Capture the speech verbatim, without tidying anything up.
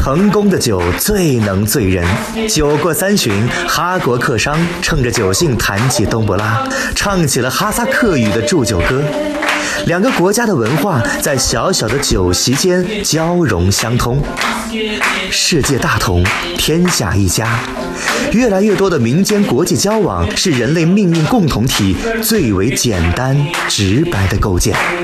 成功的酒最能醉人。酒过三巡，哈国客商趁着酒兴谈起冬不拉，唱起了哈萨克语的祝酒歌。两个国家的文化在小小的酒席间交融相通。世界大同，天下一家。越来越多的民间国际交往是人类命运共同体最为简单直白的构建。